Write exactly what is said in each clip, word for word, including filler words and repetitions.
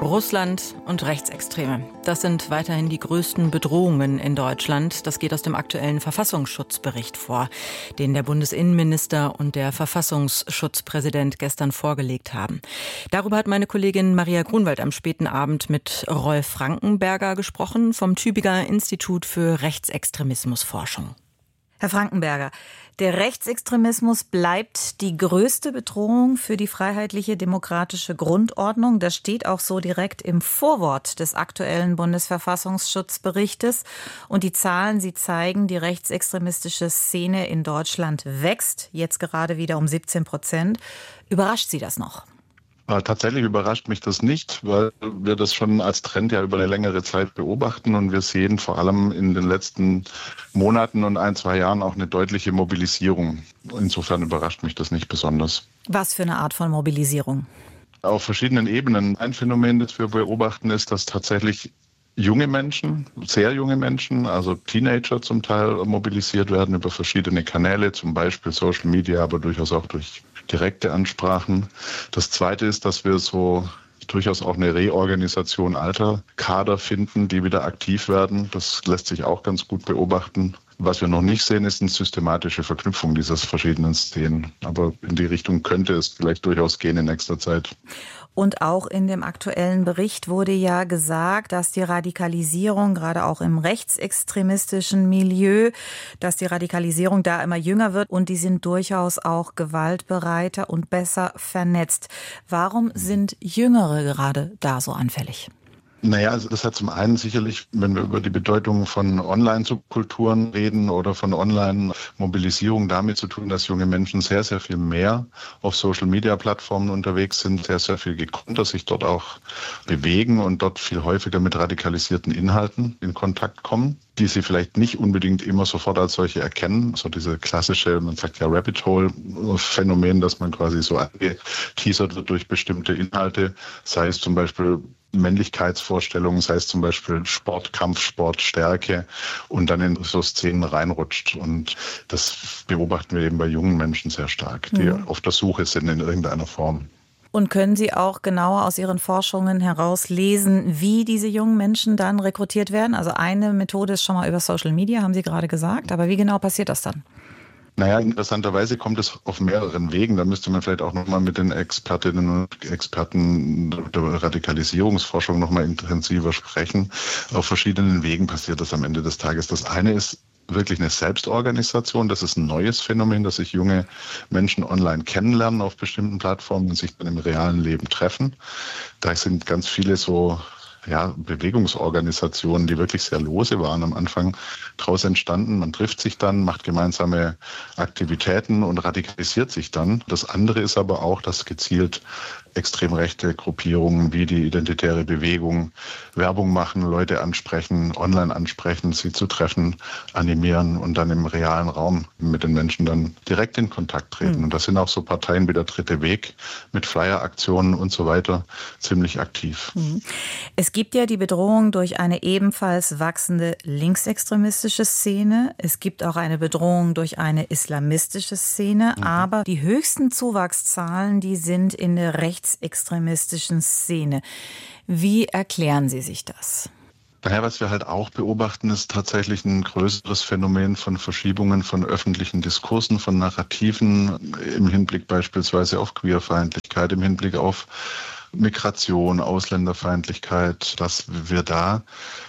Russland und Rechtsextreme. Das sind weiterhin die größten Bedrohungen in Deutschland. Das geht aus dem aktuellen Verfassungsschutzbericht vor, den der Bundesinnenminister und der Verfassungsschutzpräsident gestern vorgelegt haben. Darüber hat meine Kollegin Maria Grunwald am späten Abend mit Rolf Frankenberger gesprochen vom Tübinger Institut für Rechtsextremismusforschung. Herr Frankenberger, der Rechtsextremismus bleibt die größte Bedrohung für die freiheitliche demokratische Grundordnung. Das steht auch so direkt im Vorwort des aktuellen Bundesverfassungsschutzberichtes. Und die Zahlen, sie zeigen, die rechtsextremistische Szene in Deutschland wächst, jetzt gerade wieder um siebzehn Prozent. Überrascht Sie das noch? Tatsächlich überrascht mich das nicht, weil wir das schon als Trend ja über eine längere Zeit beobachten und wir sehen vor allem in den letzten Monaten und ein, zwei Jahren auch eine deutliche Mobilisierung. Insofern überrascht mich das nicht besonders. Was für eine Art von Mobilisierung? Auf verschiedenen Ebenen. Ein Phänomen, das wir beobachten, ist, dass tatsächlich junge Menschen, sehr junge Menschen, also Teenager zum Teil mobilisiert werden über verschiedene Kanäle, zum Beispiel Social Media, aber durchaus auch durch direkte Ansprachen. Das Zweite ist, dass wir so durchaus auch eine Reorganisation alter Kader finden, die wieder aktiv werden. Das lässt sich auch ganz gut beobachten. Was wir noch nicht sehen, ist eine systematische Verknüpfung dieser verschiedenen Szenen. Aber in die Richtung könnte es vielleicht durchaus gehen in nächster Zeit. Und auch in dem aktuellen Bericht wurde ja gesagt, dass die Radikalisierung, gerade auch im rechtsextremistischen Milieu, dass die Radikalisierung da immer jünger wird und die sind durchaus auch gewaltbereiter und besser vernetzt. Warum sind Jüngere gerade da so anfällig? Naja, also das hat zum einen sicherlich, wenn wir über die Bedeutung von Online-Subkulturen reden oder von Online-Mobilisierung damit zu tun, dass junge Menschen sehr, sehr viel mehr auf Social-Media-Plattformen unterwegs sind, sehr, sehr viel gekonnter sich dort auch bewegen und dort viel häufiger mit radikalisierten Inhalten in Kontakt kommen, die sie vielleicht nicht unbedingt immer sofort als solche erkennen. So diese klassische, man sagt ja Rabbit-Hole-Phänomen, dass man quasi so angeteasert wird durch bestimmte Inhalte, sei es zum Beispiel Männlichkeitsvorstellungen, sei es zum Beispiel Sport, Kampfsport, Stärke und dann in so Szenen reinrutscht. Und das beobachten wir eben bei jungen Menschen sehr stark, die mhm. auf der Suche sind in irgendeiner Form. Und können Sie auch genauer aus Ihren Forschungen herauslesen, wie diese jungen Menschen dann rekrutiert werden? Also eine Methode ist schon mal über Social Media, haben Sie gerade gesagt. Aber wie genau passiert das dann? Naja, interessanterweise kommt es auf mehreren Wegen. Da müsste man vielleicht auch nochmal mit den Expertinnen und Experten der Radikalisierungsforschung nochmal intensiver sprechen. Auf verschiedenen Wegen passiert das am Ende des Tages. Das eine ist wirklich eine Selbstorganisation. Das ist ein neues Phänomen, dass sich junge Menschen online kennenlernen auf bestimmten Plattformen und sich dann im realen Leben treffen. Da sind ganz viele so ja, Bewegungsorganisationen, die wirklich sehr lose waren am Anfang, daraus entstanden. Man trifft sich dann, macht gemeinsame Aktivitäten und radikalisiert sich dann. Das andere ist aber auch, dass gezielt extrem rechte Gruppierungen wie die Identitäre Bewegung Werbung machen, Leute ansprechen, online ansprechen, sie zu treffen, animieren und dann im realen Raum mit den Menschen dann direkt in Kontakt treten. Mhm. Und das sind auch so Parteien wie der Dritte Weg mit Flyer-Aktionen und so weiter ziemlich aktiv. Mhm. Es gibt ja die Bedrohung durch eine ebenfalls wachsende linksextremistische Szene. Es gibt auch eine Bedrohung durch eine islamistische Szene. Mhm. Aber die höchsten Zuwachszahlen, die sind in der rechtsextremistischen Szene. Wie erklären Sie sich das? Daher, was wir halt auch beobachten, ist tatsächlich ein größeres Phänomen von Verschiebungen von öffentlichen Diskursen, von Narrativen im Hinblick beispielsweise auf Queerfeindlichkeit, im Hinblick auf Migration, Ausländerfeindlichkeit, dass wir da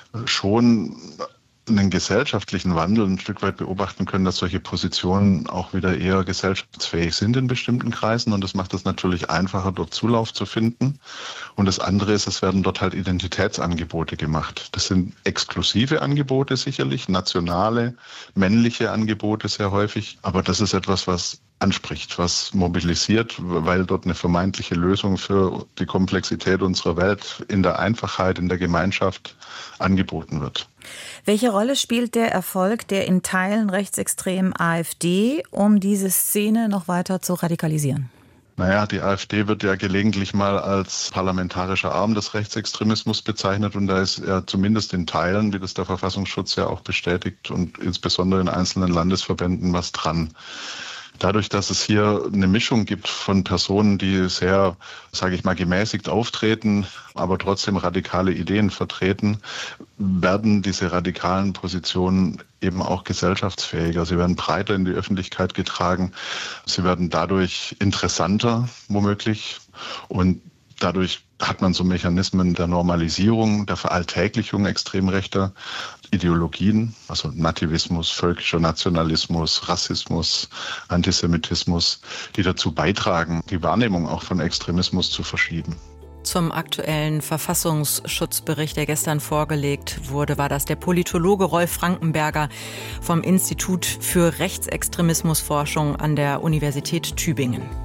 schon einen gesellschaftlichen Wandel ein Stück weit beobachten können, dass solche Positionen auch wieder eher gesellschaftsfähig sind in bestimmten Kreisen. Und das macht es natürlich einfacher, dort Zulauf zu finden. Und das andere ist, es werden dort halt Identitätsangebote gemacht. Das sind exklusive Angebote sicherlich, nationale, männliche Angebote sehr häufig. Aber das ist etwas, was anspricht, was mobilisiert, weil dort eine vermeintliche Lösung für die Komplexität unserer Welt in der Einfachheit, in der Gemeinschaft angeboten wird. Welche Rolle spielt der Erfolg der in Teilen rechtsextremen AfD, um diese Szene noch weiter zu radikalisieren? Naja, die AfD wird ja gelegentlich mal als parlamentarischer Arm des Rechtsextremismus bezeichnet und da ist ja zumindest in Teilen, wie das der Verfassungsschutz ja auch bestätigt und insbesondere in einzelnen Landesverbänden was dran. Dadurch, dass es hier eine Mischung gibt von Personen, die sehr, sage ich mal, gemäßigt auftreten, aber trotzdem radikale Ideen vertreten, werden diese radikalen Positionen eben auch gesellschaftsfähiger. Sie werden breiter in die Öffentlichkeit getragen. Sie werden dadurch interessanter, womöglich. Und dadurch hat man so Mechanismen der Normalisierung, der Veralltäglichung extrem rechter Ideologien, also Nativismus, völkischer Nationalismus, Rassismus, Antisemitismus, die dazu beitragen, die Wahrnehmung auch von Extremismus zu verschieben. Zum aktuellen Verfassungsschutzbericht, der gestern vorgelegt wurde, war das der Politologe Rolf Frankenberger vom Institut für Rechtsextremismusforschung an der Universität Tübingen.